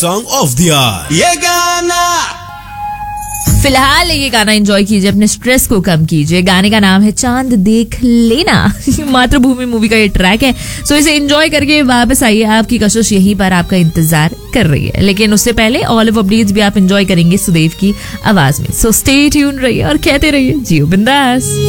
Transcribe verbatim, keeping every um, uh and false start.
Song of the year. ये गाना फिलहाल ये गाना एंजॉय कीजिए, अपने स्ट्रेस को कम कीजिए। गाने का नाम है चांद देख लेना। मातृभूमि मूवी का ये ट्रैक है, सो इसे एंजॉय करके वापस आइए। आपकी कशिश यहीं पर आपका इंतजार कर रही है, लेकिन उससे पहले ऑल ऑफ अपडेट्स भी आप एंजॉय करेंगे सुदेव की आवाज में। सो स्टे ट्यून रहिए और कहते रहिए जियो बिंदास।